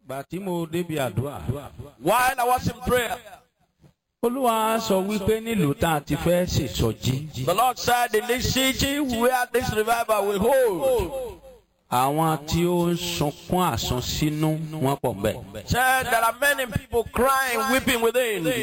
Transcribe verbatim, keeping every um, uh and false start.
While I was in prayer, Olúwa sọ wípé nílùú tá a ti fẹ́ ṣèsọjí. the Lord said, in this city where this revival will hold, Àwọn tí ó ń sunkún àsunsínú wọ́n pọ̀ ńbẹ̀. said there are many people crying, weeping within.